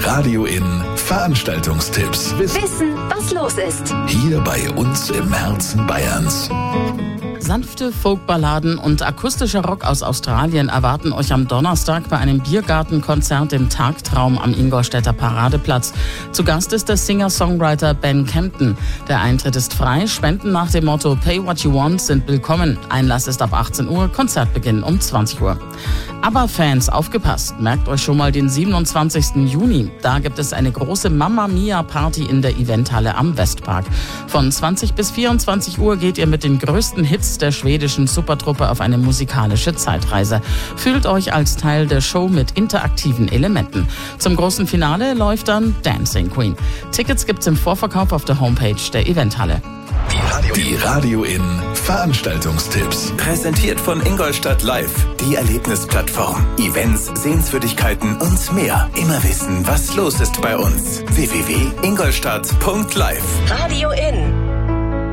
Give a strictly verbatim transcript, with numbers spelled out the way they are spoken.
Radio In Veranstaltungstipps. Wissen, was los ist. Hier bei uns im Herzen Bayerns. Sanfte Folkballaden und akustischer Rock aus Australien erwarten euch am Donnerstag bei einem Biergartenkonzert im Tagtraum am Ingolstädter Paradeplatz. Zu Gast ist der Singer-Songwriter Ben Kempton. Der Eintritt ist frei, Spenden nach dem Motto Pay What You Want sind willkommen. Einlass ist ab achtzehn Uhr, Konzertbeginn um zwanzig Uhr. Aber Fans, aufgepasst, merkt euch schon mal den siebenundzwanzigsten Juni. Da gibt es eine große Mamma Mia Party in der Eventhalle am Westpark. Von zwanzig bis vierundzwanzig Uhr geht ihr mit den größten Hits der schwedischen Supertruppe auf eine musikalische Zeitreise. Fühlt euch als Teil der Show mit interaktiven Elementen. Zum großen Finale läuft dann Dancing Queen. Tickets gibt's im Vorverkauf auf der Homepage der Eventhalle. Die Radio, die Radio In Veranstaltungstipps. Präsentiert von Ingolstadt Live, die Erlebnisplattform. Events, Sehenswürdigkeiten und mehr. Immer wissen, was los ist bei uns. w w w punkt ingolstadt punkt live. Radio In.